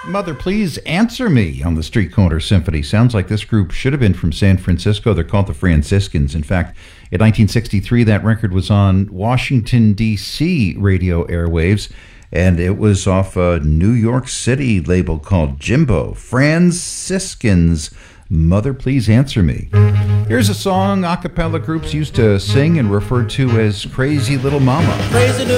Mother, Please Answer Me on the Street Corner Symphony. Sounds like this group should have been from San Francisco. They're called the Franciscans. In fact, in 1963, that record was on Washington, D.C. radio airwaves, and it was off a New York City label called Jimbo. Franciscans, Mother, Please Answer Me. Here's a song a cappella groups used to sing and refer to as Crazy Little Mama. Crazy